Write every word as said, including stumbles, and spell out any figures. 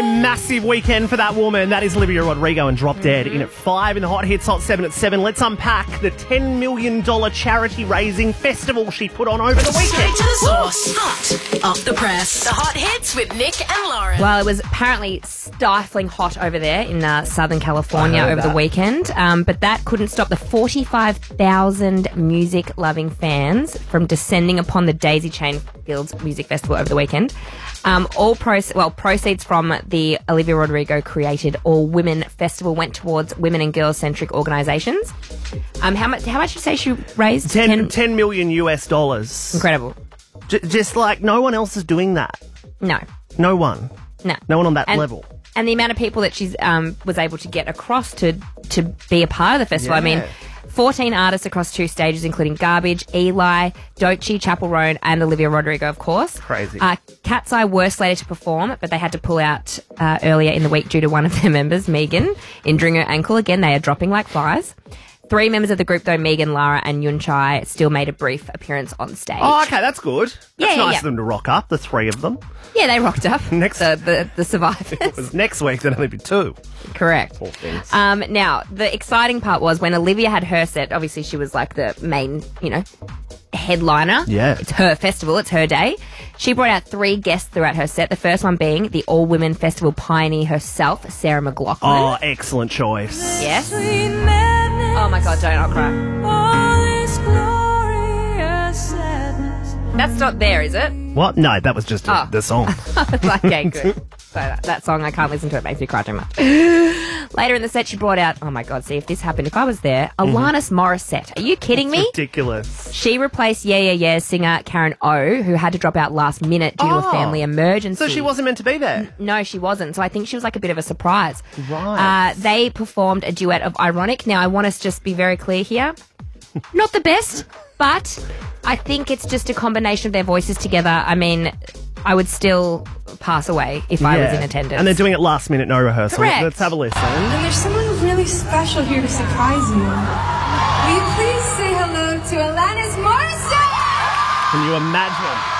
massive weekend for that woman. That is Olivia Rodrigo and Drop Dead in at five in the Hot Hits, Hot seven at seven. Let's unpack the ten million dollars charity raising festival she put on over the weekend. Straight to the source. Hot off the press. The Hot Hits with Nick and Lauren. Well, it was apparently stifling hot over there in uh, Southern California over that. the weekend, um, but that couldn't stop the forty-five thousand music-loving fans from descending upon the Daisy Chain Fields Music Festival over the weekend. Um, all proce- well, proceeds from the Olivia Rodrigo created All Women Festival went towards women and girls-centric organisations. Um, how much? How much did you say she raised? ten, ten ten million US dollars. Incredible. J- just like no one else is doing that. No, No one. no, No one on that and, level. And the amount of people that she's um, was able to get across to to be a part of the festival. I mean, Yeah. fourteen artists across two stages, including Garbage, Eli, Doechii, Chapel Roan, and Olivia Rodrigo, of course. Crazy. Uh, Cat's Eye were slated to perform, but they had to pull out uh, earlier in the week due to one of their members, Megan, injuring her ankle. Again, they are dropping like flies. Three members of the group, though, Megan, Lara, and Yun Chai, still made a brief appearance on stage. Oh, okay, that's good. That's Yeah, yeah, nice yeah. of them to rock up, the three of them. Yeah, they rocked up. Next- the, the, the survivors. If it was next week, there'd only be two. Correct. Poor things. Um, now, the exciting part was when Olivia had her set, obviously she was like the main, you know, headliner. Yeah. It's her festival, it's her day. She brought out three guests throughout her set, the first one being the all-women festival pioneer herself, Sarah McLachlan. Oh, excellent choice. Yes. Oh my God, don't not cry. That's not there, is it? What? No, that was just uh, Oh. the song. Okay, good. So that, that song, I can't listen to it. It makes me cry too much. Later in the set, she brought out, oh my God, see if this happened. If I was there, Alanis Morissette. Are you kidding me? Ridiculous. She replaced Yeah Yeah Yeah singer Karen O, who had to drop out last minute due to Oh. a family emergency. So she wasn't meant to be there? No, she wasn't. So I think she was like a bit of a surprise. Right. Uh, they performed a duet of Ironic. Now, I want us to just be very clear here. Not the best, but I think it's just a combination of their voices together. I mean, I would still pass away if I was in attendance. And they're doing it last minute, no rehearsal. Correct. Let's have a listen. And there's someone really special here to surprise you. Will you please say hello to Alanis Morissette? Can you imagine?